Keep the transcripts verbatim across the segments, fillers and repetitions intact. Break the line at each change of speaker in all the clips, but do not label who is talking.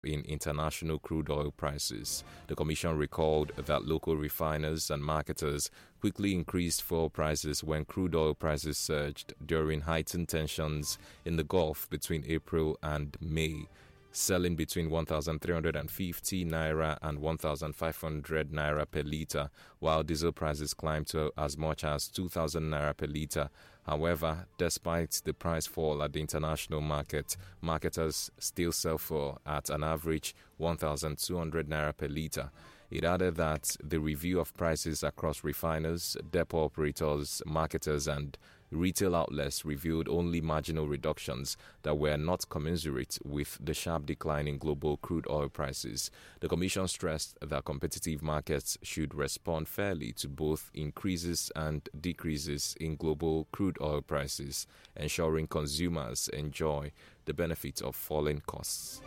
in international crude oil prices. The Commission recalled that local refiners and marketers quickly increased fuel prices when crude oil prices surged during heightened tensions in the Gulf between April and May, selling between one thousand three hundred fifty naira and one thousand five hundred naira per litre, while diesel prices climbed to as much as two thousand naira per litre. However, despite the price fall at the international market, marketers still sell fuel at an average one thousand two hundred naira per litre. It added that the review of prices across refiners, depot operators, marketers, and retail outlets revealed only marginal reductions that were not commensurate with the sharp decline in global crude oil prices. The Commission stressed that competitive markets should respond fairly to both increases and decreases in global crude oil prices, ensuring consumers enjoy the benefit of falling costs.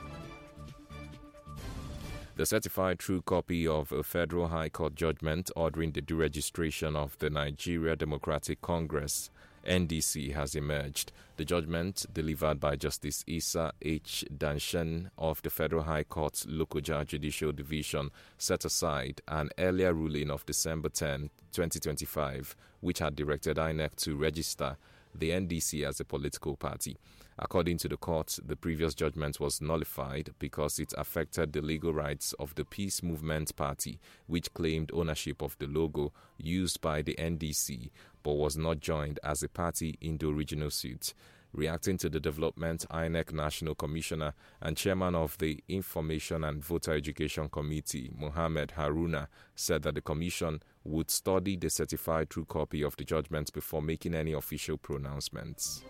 The certified true copy of a federal high court judgment ordering the deregistration of the Nigeria Democratic Congress N D C has emerged. The judgment, delivered by Justice Issa H. Danshan of the Federal High Court's Lokoja Judicial Division, set aside an earlier ruling of December tenth, twenty twenty-five, which had directed I N E C to register the N D C as a political party. According to the court, the previous judgment was nullified because it affected the legal rights of the Peace Movement Party, which claimed ownership of the logo used by the N D C, but was not joined as a party in the original suit. Reacting to the development, I N E C National Commissioner and Chairman of the Information and Voter Education Committee, Mohammed Haruna, said that the Commission would study the certified true copy of the judgment before making any official pronouncements.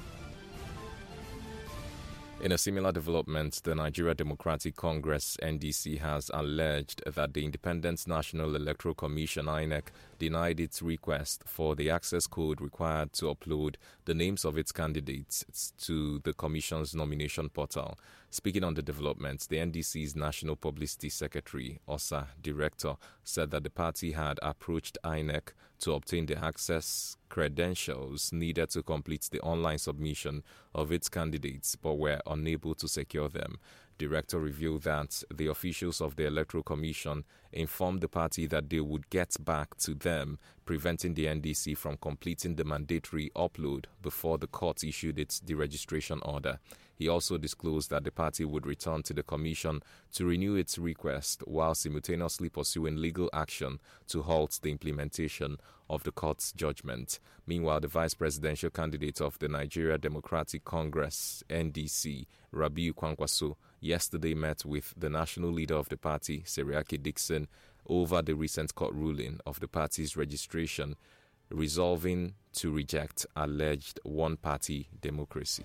In a similar development, the Nigeria Democratic Congress N D C has alleged that the Independent National Electoral Commission I N E C denied its request for the access code required to upload the names of its candidates to the Commission's nomination portal. Speaking on the development, the N D C's National Publicity Secretary, O S A Director, said that the party had approached I N E C to obtain the access credentials needed to complete the online submission of its candidates, but were unable to secure them. Director revealed that the officials of the Electoral Commission informed the party that they would get back to them, preventing the N D C from completing the mandatory upload before the court issued its deregistration order. He also disclosed that the party would return to the Commission to renew its request while simultaneously pursuing legal action to halt the implementation of the court's judgment. Meanwhile, the vice presidential candidate of the Nigeria Democratic Congress N D C, Rabiu Kwankwaso, yesterday met with the national leader of the party, Seriake Dixon, over the recent court ruling of the party's registration, resolving to reject alleged one-party democracy.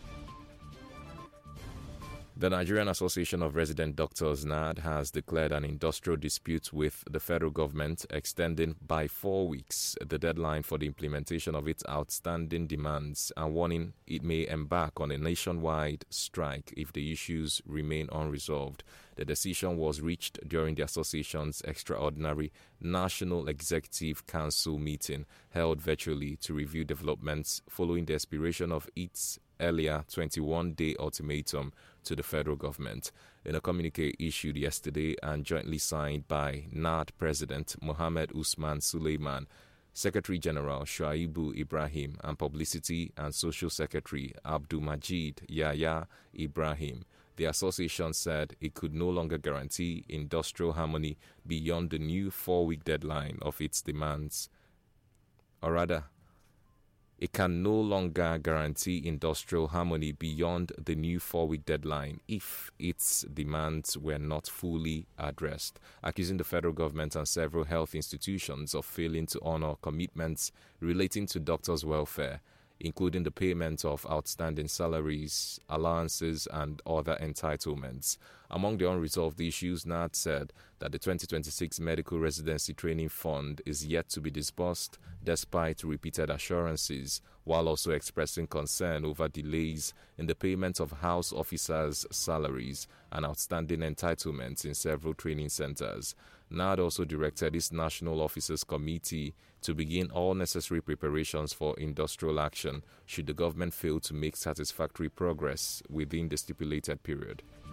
The Nigerian Association of Resident Doctors, N A D, has declared an industrial dispute with the federal government, extending by four weeks the deadline for the implementation of its outstanding demands and warning it may embark on a nationwide strike if the issues remain unresolved. The decision was reached during the association's extraordinary National Executive Council meeting held virtually to review developments following the expiration of its earlier twenty-one day ultimatum to the federal government. In a communique issued yesterday and jointly signed by N A D President Mohammed Usman Suleiman, Secretary General Shuaibu Ibrahim, and Publicity and Social Secretary Abdul Majid Yahya Ibrahim, the association said it could no longer guarantee industrial harmony beyond the new four-week deadline of its demands. Or rather, it can no longer guarantee industrial harmony beyond the new four-week deadline if its demands were not fully addressed, accusing the federal government and several health institutions of failing to honor commitments relating to doctors' welfare, including the payment of outstanding salaries, allowances, and other entitlements. Among the unresolved issues, N A D said that the twenty twenty-six Medical Residency Training Fund is yet to be disbursed despite repeated assurances, while also expressing concern over delays in the payment of house officers' salaries and outstanding entitlements in several training centers. N A D also directed its National Officers Committee to begin all necessary preparations for industrial action should the government fail to make satisfactory progress within the stipulated period.